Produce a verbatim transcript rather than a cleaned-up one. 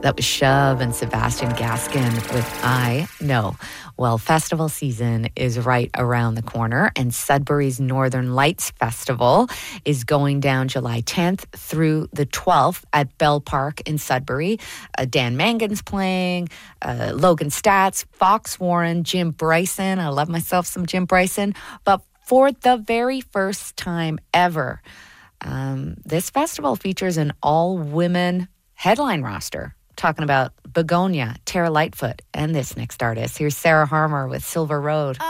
That was Shove and Sebastian Gaskin with I Know. Well, festival season is right around the corner, and Sudbury's Northern Lights Festival is going down July tenth through the twelfth at Bell Park in Sudbury. Uh, Dan Mangan's playing, uh, Logan Stats, Fox Warren, Jim Bryson. I love myself some Jim Bryson. But for the very first time ever, um, this festival features an all-women headline roster. Talking about Begonia, Tara Lightfoot, and this next artist. Here's Sarah Harmer with Silver Road.